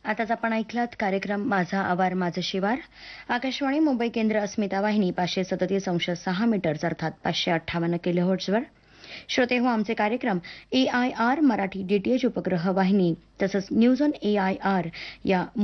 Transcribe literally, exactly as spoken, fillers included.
आताच आपण ऐकलात कार्यक्रम माझा आवार माझं शिवार. आकाशवाणी मुंबई केंद्र, अस्मिता वाहिनी पाचशे सदतीस अंश सहा मीटर्स अर्थात पाचशे अठ्ठावन्न किलोहर्ट्झवर. श्रोते हो, आमचे कार्यक्रम ए आय आर मराठी डीटीएच उपग्रह वाहिनी तसंच news on A I R या